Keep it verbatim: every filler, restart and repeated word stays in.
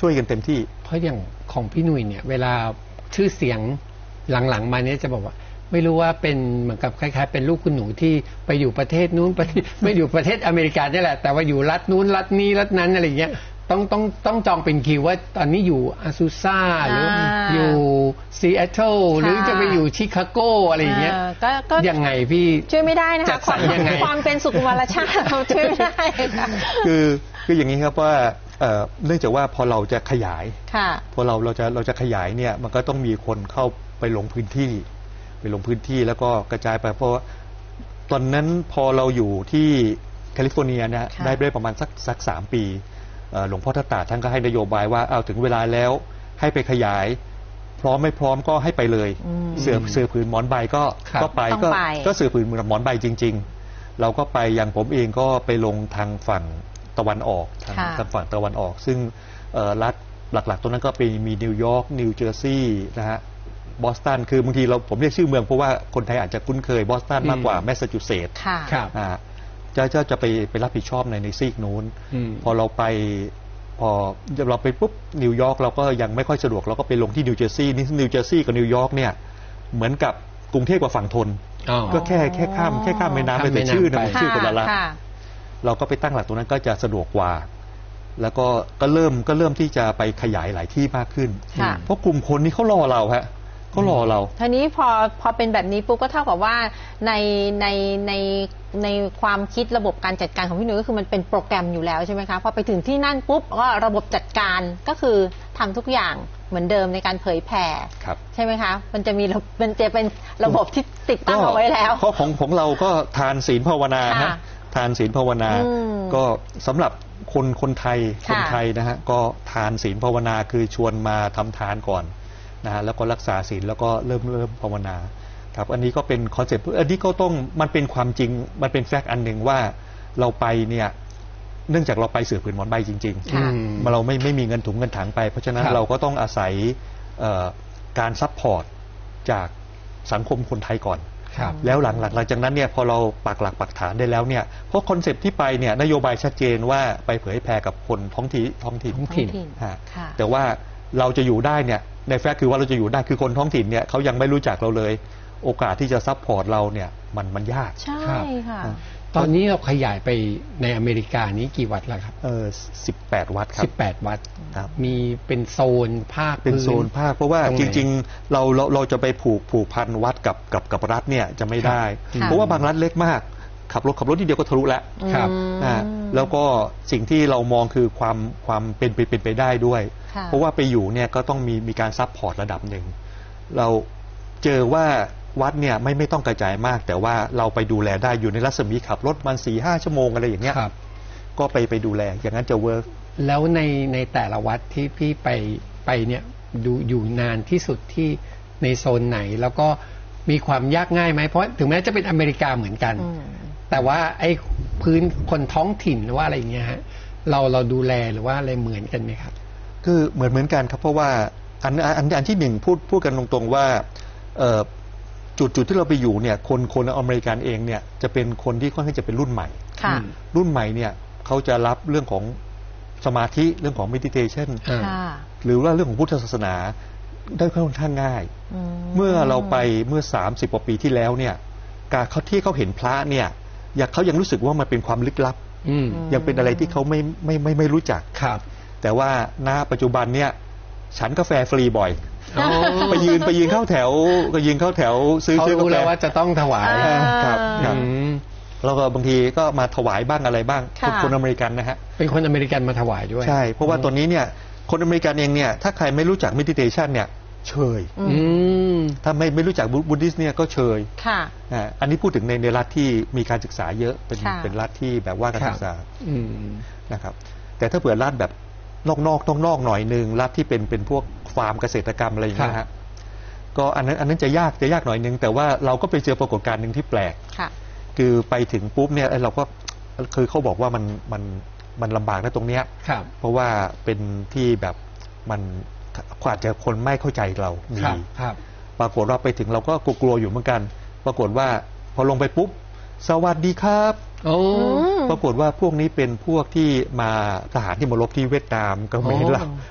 ช่วยกันเต็มที่เพราะอย่างของพี่หนุ่ยเนี่ยเวลาชื่อเสียงหลังๆมาเนี่ยจะบอกว่าไม่รู้ว่าเป็นเหมือนกับคล้ายๆเป็นลูกคุณหนูที่ไปอยู่ประเทศนู้นประเทศไม่อยู่ประเทศอเมริกานี่แหละแต่ว่าอยู่รัฐนู้นรัฐนี้รัฐนั้นอะไรเงี้ยต้องต้องต้องจองเป็นคิวว่าตอนนี้อยู่อาซูซาหรืออยู่ซีแอตเทิลหรือจะไปอยู่ชิคาโกอะไรอย่างเงี้ยยังไงพี่ช่วยไม่ได้นะคะความความเป็นสุขุมวรชาติเราช่วยไม่ได้ค่ะคือคืออย่างนี้ครับว่าเนื่องจากว่าพอเราจะขยายพอเราเราจะเราจะขยายเนี่ยมันก็ต้องมีคนเข้าไปลงพื้นที่ไปลงพื้นที่แล้วก็กระจายไปเพราะตอนนั้นพอเราอยู่ที่แคลิฟอร์เนียนะได้ได้ประมาณสักสักสามปีหลวงพ่อทัตตาท่านก็ให้นโยบายว่าเอาถึงเวลาแล้วให้ไปขยายพร้อมไม่พร้อมก็ให้ไปเลยเสือเสือผืนหมอนใบก็ก็ไปก็ก็เสือผืนหมอนใบจริงๆเราก็ไปอย่างผมเองก็ไปลงทางฝั่งตะวันออกทางทางฝั่งตะวันออกซึ่งรัฐหลักๆตัวนั้นก็ไปมีนิวยอร์กนิวเจอร์ซีย์นะฮะบอสตันคือบางทีเราผมเรียกชื่อเมืองเพราะว่าคนไทยอาจจะคุ้นเคยบอสตันมากกว่าแมสซาชูเซตส์จะจะจะไปไปรับผิดชอบในในซีกนู้นพอเราไปพอเราไปปุ๊บนิวยอร์กเราก็ยังไม่ค่อยสะดวกเราก็ไปลงที่นิวเจอร์ซีย์นี่นิวเจอร์ซีย์กับนิวยอร์กเนี่ยเหมือนกับกรุงเทพกับฝั่งทนก็แค่แค่ข้ามแค่ข้ามแม่น้ำไปแต่ชื่อนะชื่อคนละละเราก็ไปตั้งหลักตรงนั้นก็จะสะดวกกว่าแล้วก็ก็เริ่มก็เริ่มที่จะไปขยายหลายที่มากขึ้นเพราะกลุ่มคนนี้เขารอเราฮะเขารอเราทีนี้พอพอเป็นแบบนี้ปุ๊บก็เท่ากับว่าในในในในความคิดระบบการจัดการของพี่หนุ่ยก็คือมันเป็นโปรแกรมอยู่แล้วใช่ไหมคะพอไปถึงที่นั่นปุ๊บก็ระบบจัดการก็คือทำทุกอย่างเหมือนเดิมในการเผยแผ่ใช่ไหมคะมันจะมีมันจะเป็นระบบที่ติดตั้งเอาไว้แล้วเพราะของของเราก็ทานศีลภาวนาฮะทานศีลภาวนาก็สำหรับคนคนไทยคนไทยนะฮะก็ทานศีลภาวนาคือชวนมาทำทานก่อนนะฮะแล้วก็รักษาศีลแล้วก็เริ่มเริ่มภาวนาครับอันนี้ก็เป็นคอนเซ็ปต์อันนี้ก็ต้องมันเป็นความจริงมันเป็นแฟกต์อันหนึ่งว่าเราไปเนี่ยเนื่องจากเราไปเสือผืนหมอนใบจริงๆเราไม่ไม่มีเงินถุงเงินถังไปเพราะฉะนั้นเราก็ต้องอาศัยการซัพพอร์ตจากสังคมคนไทยก่อนแล้วหลังหลังจากนั้นเนี่ยพอเราปักหลักปักฐานได้แล้วเนี่ยเพราะคอนเซ็ปต์ที่ไปเนี่ยนโยบายชัดเจนว่าไปเผยแพร่กับคนท้องที่ท้องถิ่นแต่ว่าเราจะอยู่ได้เนี่ยในแฟกต์คือว่าเราจะอยู่ได้คือคนท้องถิ่นเนี่ยเขายังไม่รู้จักเราเลยโอกาสที่จะซัพพอร์ตเราเนี่ยมันมันยากใช่ค่ะตอนนี้เราขยายไปในอเมริกานี้กี่วัดแล้วครับเออสิบแปดวัดครับสิบแปดวัดมีเป็นโซนภาคเป็นโซนภาคเพราะว่าจริงๆเราเราเราจะไปผูกผูกพันวัดกับกับกับรัฐเนี่ยจะไม่ได้เพราะว่าบางรัฐเล็กมากขับรถขับรถที่เดียวก็ทะลุแล้วครับแล้วก็สิ่งที่เรามองคือความความเป็นไปเป็นไปได้ด้วยเพราะว่าไปอยู่เนี่ยก็ต้องมีมีการซัพพอร์ตระดับหนึ่งเราเจอว่าวัดเนี่ยไม่ไม่ต้องกระจายมากแต่ว่าเราไปดูแลได้อยู่ในรัศมีขับรถมันสี่ห้าชั่วโมงอะไรอย่างเงี้ยก็ไปไปดูแลอย่างนั้นจะเวิร์กแล้วในในแต่ละวัดที่พี่ไปไปเนี่ยดูอยู่นานที่สุดที่ในโซนไหนแล้วก็มีความยากง่ายไหมเพราะถึงแม้จะเป็นอเมริกาเหมือนกันแต่ว่าไอ้พื้นคนท้องถิ่นหรือว่าอะไรอย่างเงี้ยฮะเราเราดูแลหรือว่าอะไรเหมือนกันไหมครับคือเหมือนเหมือนกันครับเพราะว่าอันอันอันที่หนึ่งพูดพูดกันตรงๆว่าจุดจุดที่เราไปอยู่เนี่ยคนคนอเมริกันเองเนี่ยจะเป็นคนที่ค่อนข้างจะเป็นรุ่นใหม่รุ่นใหม่เนี่ยเขาจะรับเรื่องของสมาธิเรื่องของ meditation หรือว่าเรื่องของพุทธศาสนาได้ค่อนข้างง่ายเมื่อเราไปเมื่อสามสิบกว่าปีที่แล้วเนี่ยการเขาที่เขาเห็นพระเนี่ยอยากเขายังรู้สึกว่ามันเป็นความลึกลับยังเป็นอะไรที่เขาไม่ไม่ไม่ไม่รู้จักแต่ว่าณปัจจุบันเนี่ยฉันกาแฟฟรีบ่อยไปยืนไปยืนเข้าแถวก็ยืนเข้าแถวซื้อซื้อกาแฟว่าจะต้องถวายครับครับแล้วก็บางทีก็มาถวายบ้างอะไรบ้างคนอเมริกันนะฮะเป็นคนอเมริกันมาถวายด้วยใช่เพราะว่าตอนนี้เนี่ยคนอเมริกันเองเนี่ยถ้าใครไม่รู้จัก meditation เนี่ยเชยถ้าไม่ไม่รู้จักบุดดิสต์เนี่ยก็เชยอันนี้พูดถึงในในรัฐที่มีการศึกษาเยอะเป็นเป็นรัฐที่แบบว่าการศึกษานะครับแต่ถ้าเผื่อรัฐแบบนอกนอกต้องนอกหน่อยนึงรัฐที่เป็นเป็นพวกฟาร์มเกษตรกรรมอะไรอย่างเงี้ยฮะก็อันนั้นอันนั้นจะยากจะยากหน่อยนึงแต่ว่าเราก็ไปเจอปรากฏการณ์หนึ่งที่แปลกคือไปถึงปุ๊บเนี่ยเราก็คือเขาบอกว่ามันมันมันลำบากนะตรงเนี้ยเพราะว่าเป็นที่แบบมันอาจจะคนไม่เข้าใจเรามีปรากฏว่าไปถึงเราก็กลัวอยู่เหมือนกันปรากฏว่าพอลงไปปุ๊บสวัสดีครับปรากฏว่าพวกนี้เป็นพวกที่มาทหารที่มารบที่เวียดนามก็ไม่เห็นเรา